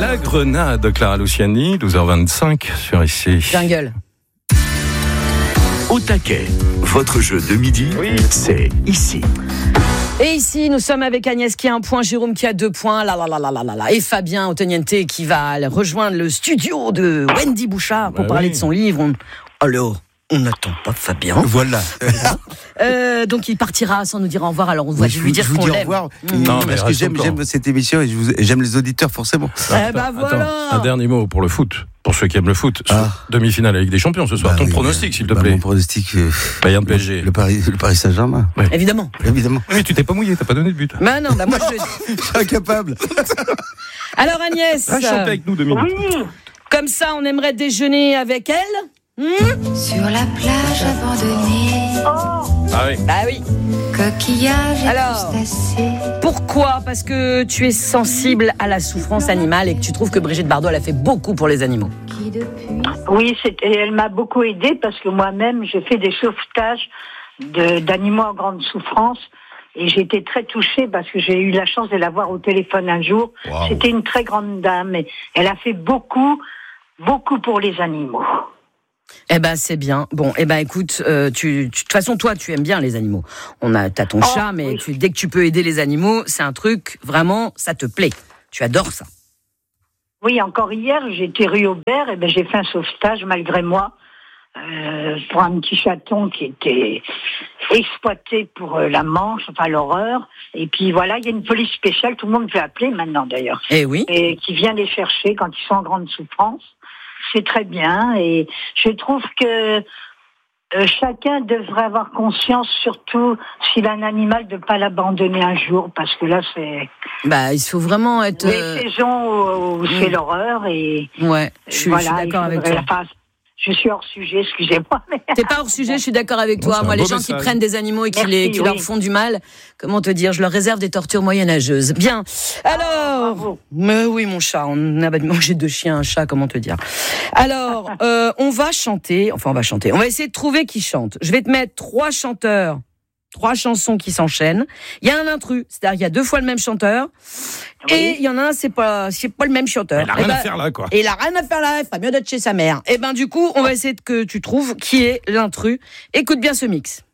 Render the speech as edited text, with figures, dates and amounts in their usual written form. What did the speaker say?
La Grenade, Clara Luciani, 12h25 sur ici. Jungle. Au taquet, votre jeu de midi, c'est ici. Et ici, nous sommes avec Agnès qui a 1 point, Jérôme qui a 2 points, et Fabien Otoniente qui va rejoindre le studio de Wendy Bouchard pour parler de son livre. Alors, on n'attend pas Fabien. Voilà. Donc il partira sans nous dire au revoir. Alors on va lui dire qu'on l'aime. Au revoir. Non, mais parce que j'aime cette émission et j'aime les auditeurs forcément. Voilà. Un dernier mot pour le foot. Pour ceux qui aiment le foot, demi-finale avec des champions ce soir. Ton pronostic, s'il te plaît. Mon pronostic, Bayern PSG. Le Paris Saint-Germain. Ouais. Évidemment. Oui, tu t'es pas mouillé, t'as pas donné de but. Mais non, moi je. Je suis incapable. Alors Agnès. Chanter avec nous 2 minutes. Oui, Comme ça, on aimerait déjeuner avec elle. Sur la plage abandonnée, Ah oui. Bah oui. coquillages et Alors. crustacés. Pourquoi ? Parce que tu es sensible à la souffrance animale et que tu trouves que Brigitte Bardot elle a fait beaucoup pour les animaux. Qui depuis oui, et elle m'a beaucoup aidée parce que moi-même, je fais des sauvetages d'animaux en grande souffrance. Et j'ai été très touchée parce que j'ai eu la chance de la voir au téléphone un jour. Wow. C'était une très grande dame et elle a fait beaucoup pour les animaux. Eh ben c'est bien. Bon, eh ben écoute, de toute façon toi tu aimes bien les animaux. T'as ton chat, mais oui. dès que tu peux aider les animaux, c'est un truc vraiment, ça te plaît. Tu adores ça. Oui, encore hier, j'étais rue Aubert et j'ai fait un sauvetage malgré moi pour un petit chaton qui était exploité pour la Manche, enfin l'horreur. Et puis voilà, il y a une police spéciale, tout le monde peut appeler maintenant d'ailleurs, Eh oui. et qui vient les chercher quand ils sont en grande souffrance. C'est très bien et je trouve que chacun devrait avoir conscience, surtout s'il a un animal, de ne pas l'abandonner un jour, parce que là c'est Bah il faut vraiment être. les saisons où c'est l'horreur et Ouais, je suis d'accord avec toi. Je suis hors sujet, excusez-moi. Mais... T'es pas hors sujet, je suis d'accord avec toi. c'est Moi, un les beau gens qui message. prennent des animaux et qui Merci, leur oui. font du mal, comment te dire, je leur réserve des tortures moyenâgeuses. Bien. Alors, bravo. mais oui, mon chat, on a mangé 2 chiens, un chat, comment te dire. Alors, on va chanter. On va essayer de trouver qui chante. Je vais te mettre 3 chanteurs. 3 chansons qui s'enchaînent. Il y a un intrus, c'est-à-dire il y a 2 fois le même chanteur, et il y en a un, c'est pas le même chanteur. Il a rien à faire là, quoi. Et il a rien à faire là, il ferait mieux d'être chez sa mère. Et du coup, on va essayer que tu trouves qui est l'intrus. Écoute bien ce mix.